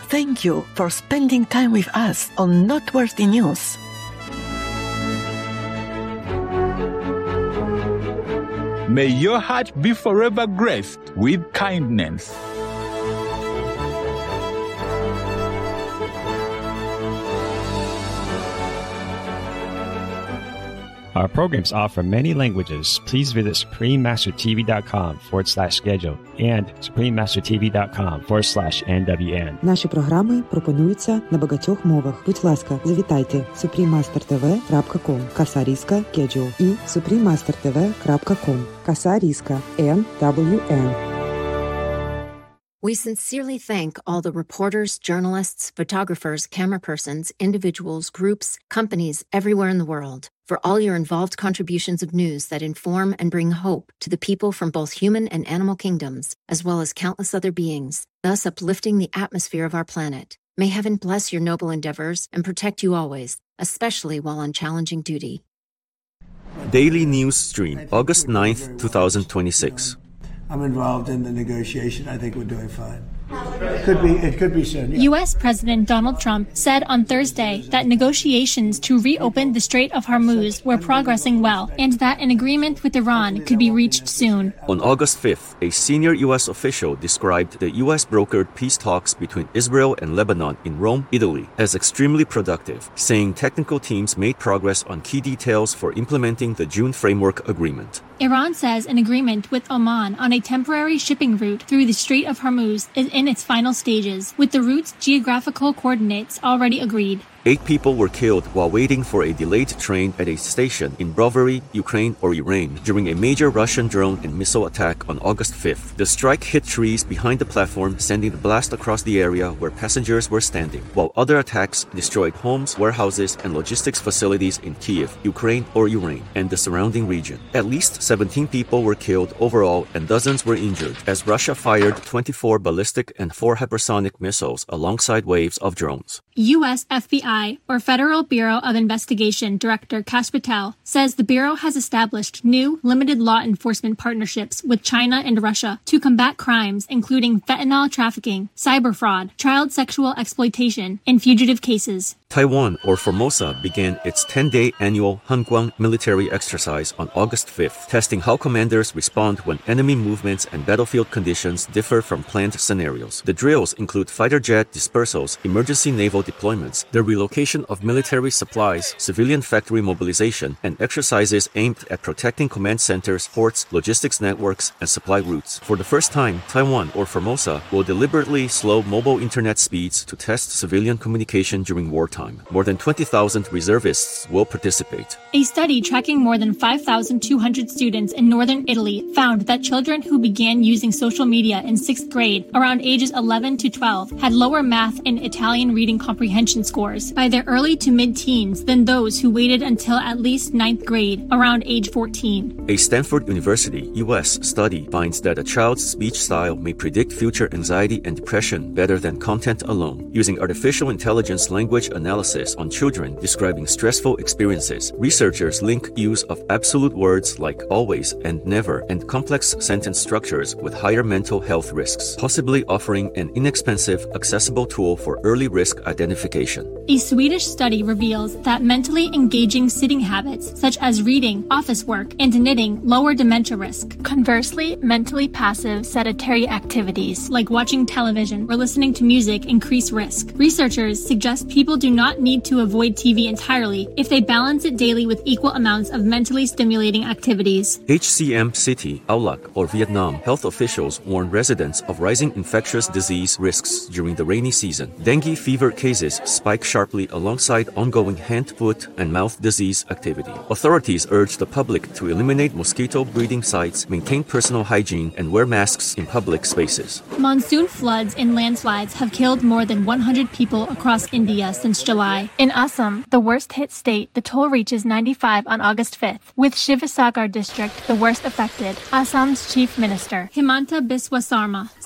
thank you for spending time with us on Noteworthy News. May your heart be forever graced with kindness. Our programs offer many languages. Please visit suprememastertv.com/schedule and suprememastertv.com/NWN. Наші програми пропонуються на багатьох мовах. Будь ласка, завітайте suprememastertv.com /schedule і suprememastertv.com /NWN. We sincerely thank all the reporters, journalists, photographers, camerapersons, individuals, groups, companies everywhere in the world for all your involved contributions of news that inform and bring hope to the people from both human and animal kingdoms, as well as countless other beings, thus uplifting the atmosphere of our planet. May heaven bless your noble endeavors and protect you always, especially while on challenging duty. Daily News Stream, August 9th, 2026. I'm involved in the negotiation. I think we're doing fine. It could be soon. Yeah. U.S. President Donald Trump said on Thursday that negotiations to reopen the Strait of Hormuz were progressing well and that an agreement with Iran could be reached soon. On August 5th, a senior U.S. official described the U.S.-brokered peace talks between Israel and Lebanon in Rome, Italy, as extremely productive, saying technical teams made progress on key details for implementing the June Framework Agreement. Iran says an agreement with Oman on a temporary shipping route through the Strait of Hormuz is in its final stages, with the route's geographical coordinates already agreed. 8 people were killed while waiting for a delayed train at a station in Brovary, Ukraine or Iran during a major Russian drone and missile attack on August 5th. The strike hit trees behind the platform, sending the blast across the area where passengers were standing, while other attacks destroyed homes, warehouses and logistics facilities in Kyiv, Ukraine or Iran, and the surrounding region. At least 17 people were killed overall and dozens were injured as Russia fired 24 ballistic and 4 hypersonic missiles alongside waves of drones. U.S. FBI, or Federal Bureau of Investigation Director Kash Patel, says the Bureau has established new limited law enforcement partnerships with China and Russia to combat crimes including fentanyl trafficking, cyber fraud, child sexual exploitation, and fugitive cases. Taiwan, or Formosa, began its 10-day annual Hanguang military exercise on August 5th, testing how commanders respond when enemy movements and battlefield conditions differ from planned scenarios. The drills include fighter jet dispersals, emergency naval deployments, the relocation of military supplies, civilian factory mobilization, and exercises aimed at protecting command centers, ports, logistics networks, and supply routes. For the first time, Taiwan, or Formosa, will deliberately slow mobile internet speeds to test civilian communication during wartime. More than 20,000 reservists will participate. A study tracking more than 5,200 students in northern Italy found that children who began using social media in 6th grade, around ages 11 to 12, had lower math and Italian reading comprehension scores by their early to mid-teens than those who waited until at least 9th grade, around age 14. A Stanford University, U.S. study finds that a child's speech style may predict future anxiety and depression better than content alone. Using artificial intelligence language analysis on children describing stressful experiences, researchers link use of absolute words like always and never and complex sentence structures with higher mental health risks, possibly offering an inexpensive, accessible tool for early risk identification. A Swedish study reveals that mentally engaging sitting habits, such as reading, office work, and knitting, lower dementia risk. Conversely, mentally passive sedentary activities, like watching television or listening to music, increase risk. Researchers suggest people do not need to avoid TV entirely if they balance it daily with equal amounts of mentally stimulating activities. HCM City, Aulac, or Vietnam, health officials warn residents of rising infectious disease risks during the rainy season. Dengue fever cases spike sharply alongside ongoing hand, foot, and mouth disease activity. Authorities urge the public to eliminate mosquito breeding sites, maintain personal hygiene, and wear masks in public spaces. Monsoon floods and landslides have killed more than 100 people across India since July. In Assam, the worst-hit state, the toll reaches 95 on August 5th, with Shivasagar district the worst affected. Assam's chief minister, Himanta Biswa Sarma,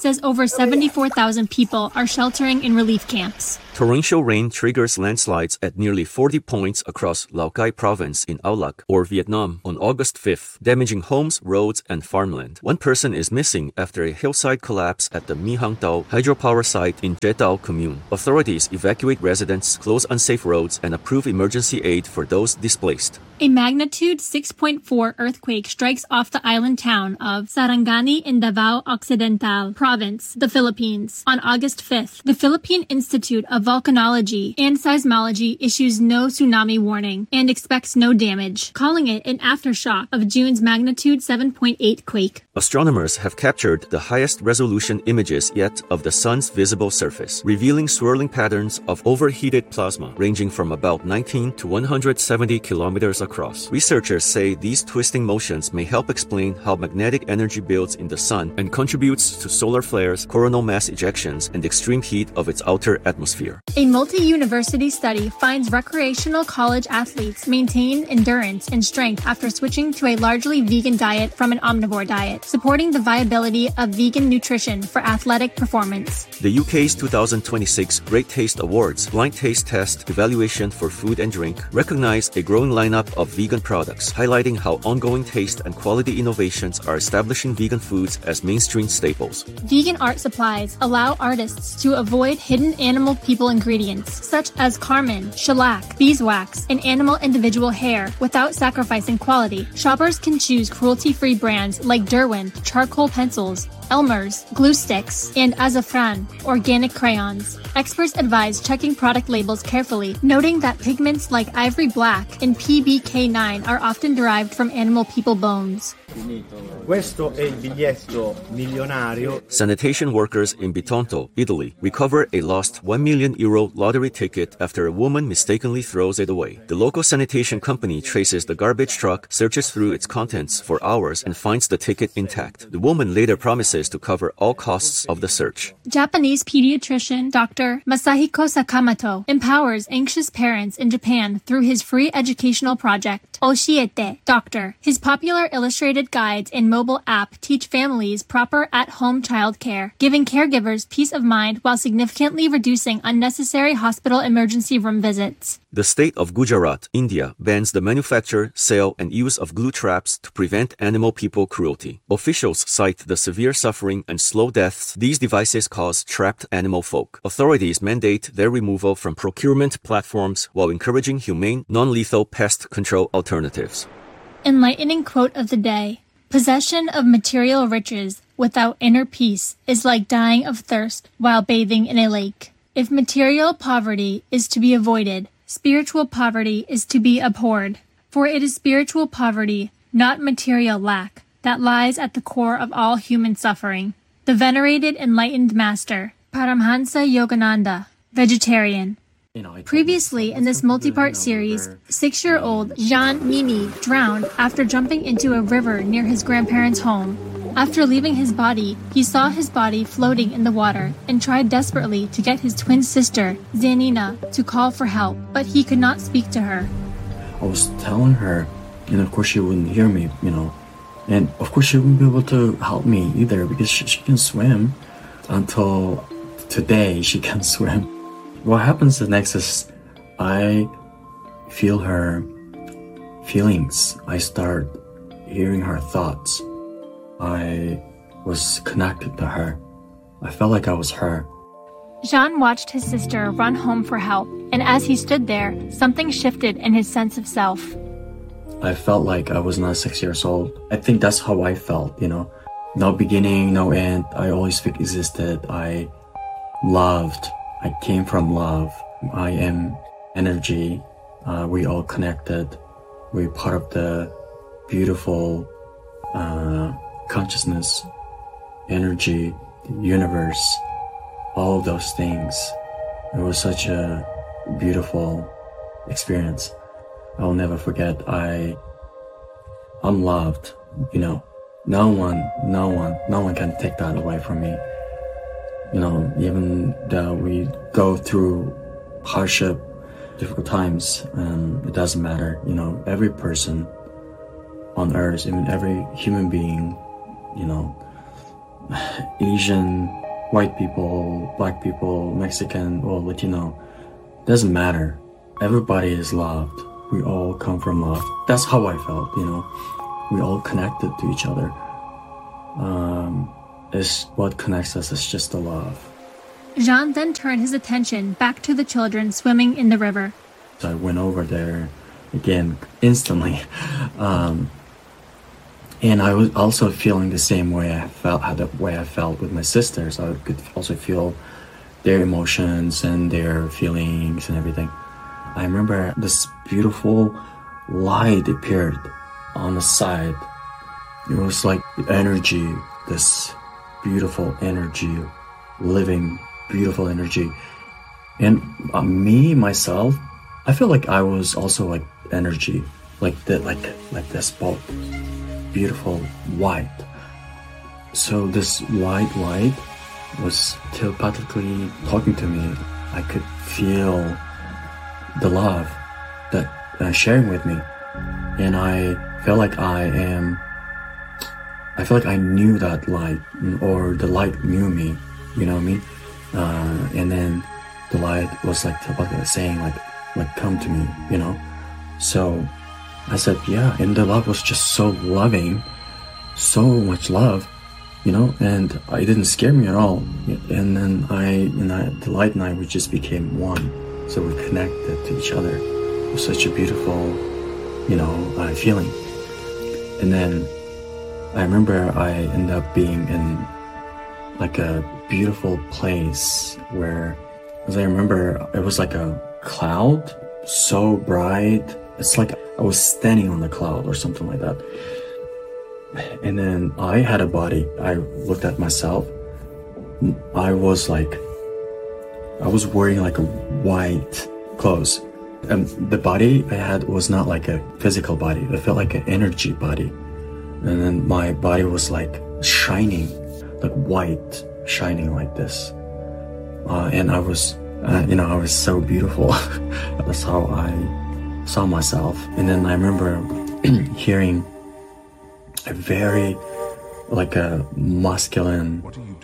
says over 74,000 people are sheltering in relief camps. Torrential rain triggers landslides at nearly 40 points across Lao Cai province in Ao Lac, or Vietnam, on August 5th, damaging homes, roads, and farmland. One person is missing after a hillside collapse at the Mi Hang Dao hydropower site in Jetao Commune. Authorities evacuate residents, close unsafe roads, and approve emergency aid for those displaced. A magnitude 6.4 earthquake strikes off the island town of Sarangani in Davao Occidental Province, the Philippines. On August 5th, the Philippine Institute of Volcanology and Seismology issues no tsunami warning and expects no damage, calling it an aftershock of June's magnitude 7.8 quake. Astronomers have captured the highest resolution images yet of the sun's visible surface, revealing swirling patterns of overheated plasma ranging from about 19 to 170 kilometers across. Researchers say these twisting motions may help explain how magnetic energy builds in the sun and contributes to solar flares, coronal mass ejections, and extreme heat of its outer atmosphere. A multi-university study finds recreational college athletes maintain endurance and strength after switching to a largely vegan diet from an omnivore diet, supporting the viability of vegan nutrition for athletic performance. The UK's 2026 Great Taste Awards blind taste test evaluation for food and drink recognized a growing lineup of vegan products, highlighting how ongoing taste and quality innovations are establishing vegan foods as mainstream staples. Vegan art supplies allow artists to avoid hidden animal people ingredients, such as carmine, shellac, beeswax, and animal individual hair, without sacrificing quality. Shoppers can choose cruelty-free brands like Derwent charcoal pencils, Elmer's glue sticks, and Azafran organic crayons. Experts advise checking product labels carefully, noting that pigments like ivory black and PBK9 are often derived from animal people bones. Questo è il biglietto milionario. Sanitation workers in Bitonto, Italy, recover a lost €1 million lottery ticket after a woman mistakenly throws it away. The local sanitation company traces the garbage truck, searches through its contents for hours, and finds the ticket intact. The woman later promises to cover all costs of the search. Japanese pediatrician Dr. Masahiko Sakamoto empowers anxious parents in Japan through his free educational project, Oshiete Doctor. His popular illustrated guides and mobile app teach families proper at-home childcare, giving caregivers peace of mind while significantly reducing unnecessary hospital emergency room visits. The state of Gujarat, India, bans the manufacture, sale, and use of glue traps to prevent animal people cruelty. Officials cite the severe suffering and slow deaths these devices cause trapped animal folk. Authorities mandate their removal from procurement platforms while encouraging humane, non-lethal pest control alternatives. Enlightening quote of the day. Possession of material riches without inner peace is like dying of thirst while bathing in a lake. If material poverty is to be avoided, spiritual poverty is to be abhorred. For it is spiritual poverty, not material lack, that lies at the core of all human suffering. The venerated enlightened master, Paramhansa Yogananda, vegetarian. Previously in this multi-part series, 6-year-old Jean Mimi drowned after jumping into a river near his grandparents' home. After leaving his body, he saw his body floating in the water and tried desperately to get his twin sister, Zanina, to call for help, but he could not speak to her. I was telling her, and of course she wouldn't hear me, and of course she wouldn't be able to help me either because she can swim. Until today, she can swim. What happens next is I feel her feelings. I start hearing her thoughts. I was connected to her. I felt like I was her. Jean watched his sister run home for help, and as he stood there, something shifted in his sense of self. I felt like I was not 6 years old. I think that's how I felt, No beginning, no end. I always existed. I loved. I came from love. I am energy. We all connected. We're part of the beautiful consciousness, energy, the universe, all of those things. It was such a beautiful experience. I'll never forget. I'm loved, No one can take that away from me. Even though we go through hardship, difficult times, it doesn't matter. Every person on earth, even every human being, Asian, white people, black people, Mexican, or Latino, doesn't matter. Everybody is loved. We all come from love. That's how I felt, you know. We all connected to each other. It's what connects us is just the love. Jean then turned his attention back to the children swimming in the river. So I went over there again instantly. And I was also feeling the same way I felt with my sisters. I could also feel their emotions and their feelings and everything. I remember this beautiful light appeared on the side. It was like the energy, this beautiful energy, living, beautiful energy. And myself, I feel like I was also like energy, like this bulb, beautiful white. So this white light was telepathically talking to me. I could feel the love that sharing with me, and I felt like I knew that light, or the light knew me. You know what I mean? And then the light was like saying like come to me, you know. So I said yeah, and the love was just so loving, so much love, you know, and it didn't scare me at all. And then the light and I, we just became one. So we connected to each other. It was such a beautiful, you know, feeling. And then I remember I ended up being in like a beautiful place where, as I remember, it was like a cloud, so bright. It's like I was standing on the cloud or something like that. And then I had a body. I looked at myself. I was wearing like a white clothes. And the body I had was not like a physical body. It felt like an energy body. And then my body was like shining, like white, shining like this. And I was, I was so beautiful. That's how I saw myself. And then I remember hearing a very, like a masculine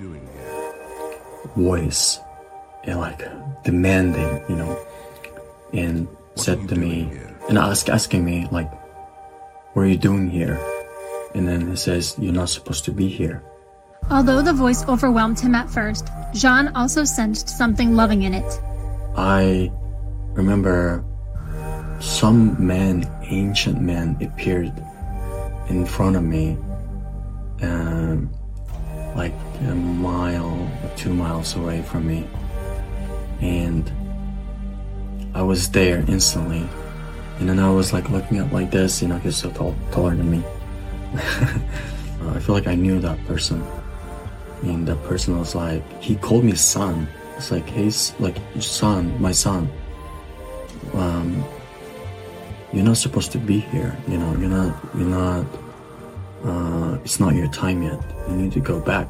voice, and like demanding, you know, and said to me, and asking me like, what are you doing here? And then he says, you're not supposed to be here. Although the voice overwhelmed him at first, Jean also sensed something loving in it. I remember some ancient man appeared in front of me, like a mile or 2 miles away from me. And I was there instantly. And then I was like looking up like this, you know, he's so taller than me. I feel like I knew that person. And that person was like, he called me son. It's like, hey, like, son, my son. You're not supposed to be here. You know, you're not, it's not your time yet. You need to go back.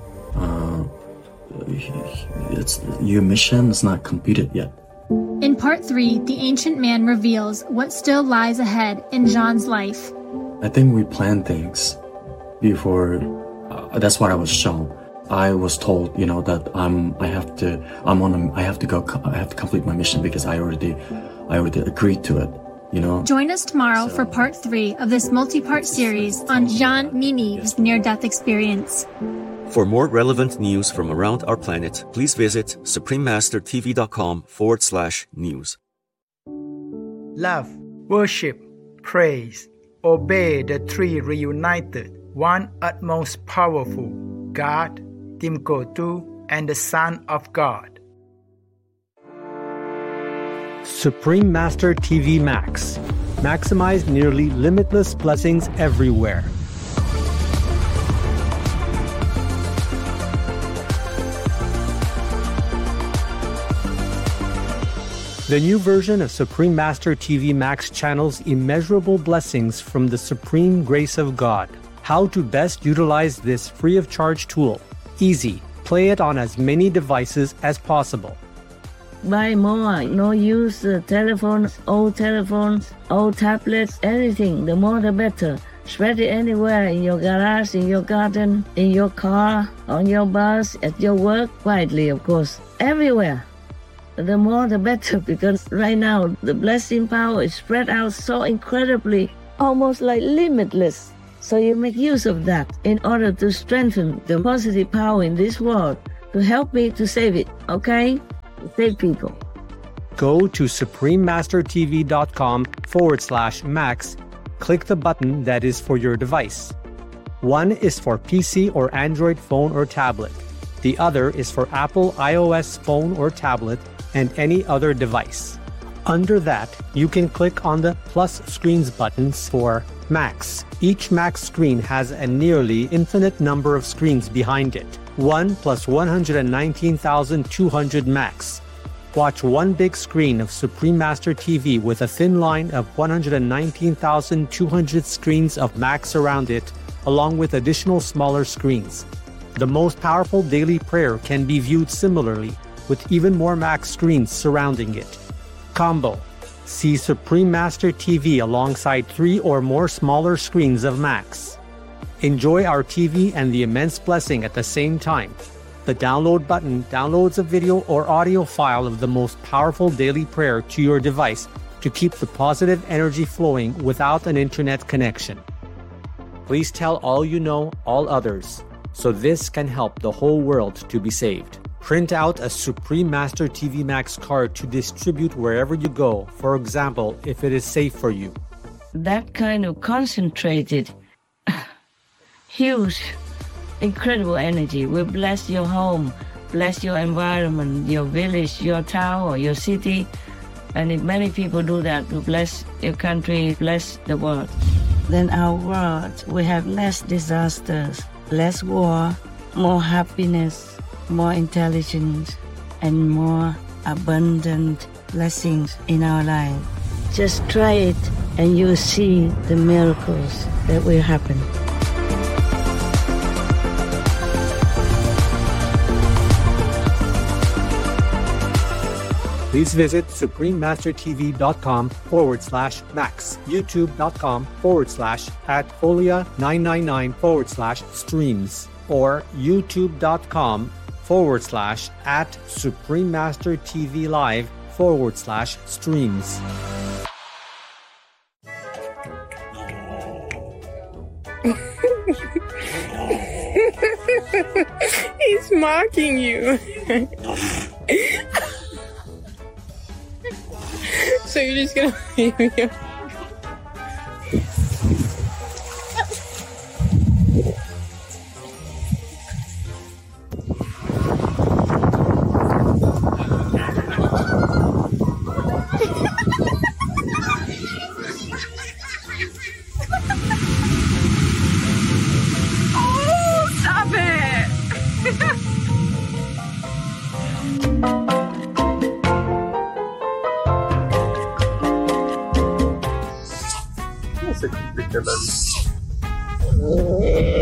Your mission is not completed yet. In part 3, the ancient man reveals what still lies ahead in Jean's life. I think we plan things before. That's what I was shown. I was told, you know, that I have to complete my mission because I already agreed to it. You know. Join us tomorrow for part 3 of this multi-part series on Jean Minive's near-death experience. For more relevant news from around our planet, please visit suprememastertv.com/news. Love, worship, praise, obey the three reunited, one utmost powerful, God, Timkotu, and the Son of God. Supreme Master TV Max. Maximize nearly limitless blessings everywhere. The new version of Supreme Master TV Max channels immeasurable blessings from the supreme grace of God. How to best utilize this free of charge tool. Easy. Play it on as many devices as possible. Buy more, no use telephones, old tablets, anything. The more the better. Spread it anywhere, in your garage, in your garden, in your car, on your bus, at your work, quietly, of course, everywhere. The more the better, because right now the blessing power is spread out so incredibly, almost like limitless. So you make use of that in order to strengthen the positive power in this world, to help me to save it, okay? Save people. Go to suprememastertv.com/Max. Click the button that is for your device. One is for PC or Android phone or tablet. The other is for Apple iOS phone or tablet and any other device. Under that, you can click on the plus screens buttons for Macs. Each Mac screen has a nearly infinite number of screens behind it. 1 plus 119,200 Macs. Watch one big screen of Supreme Master TV with a thin line of 119,200 screens of Macs around it, along with additional smaller screens. The most powerful daily prayer can be viewed similarly, with even more Mac screens surrounding it. Combo. See Supreme Master TV alongside 3 or more smaller screens of Macs. Enjoy our TV and the immense blessing at the same time. The download button downloads a video or audio file of the most powerful daily prayer to your device to keep the positive energy flowing without an internet connection. Please tell all you know, all others, so this can help the whole world to be saved. Print out a Supreme Master TV Max card to distribute wherever you go, for example, if it is safe for you. That kind of concentrated, huge, incredible energy will bless your home, bless your environment, your village, your town, or your city. And if many people do that, to bless your country, bless the world. Then our world will have less disasters, less war, more happiness, more intelligence, and more abundant blessings in our life. Just try it and you'll see the miracles that will happen. Please visit suprememastertv.com/Max, youtube.com/@folia999/streams, or youtube.com/@suprememastertvlive/streams. He's mocking you. So you're just gonna leave him? Oh, stop it! Ridiculous.